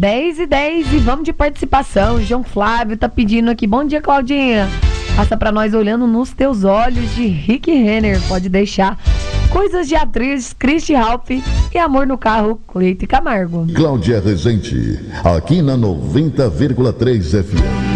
10h10 e vamos de participação. João Flávio tá pedindo aqui. Bom dia, Claudinha. Passa pra nós Olhando nos Teus Olhos, de Rick Renner. Pode deixar. Coisas de Atriz, Christy Ralph e Amor no Carro, Cleito e Camargo. Cláudia Rezende, aqui na 90,3 FM.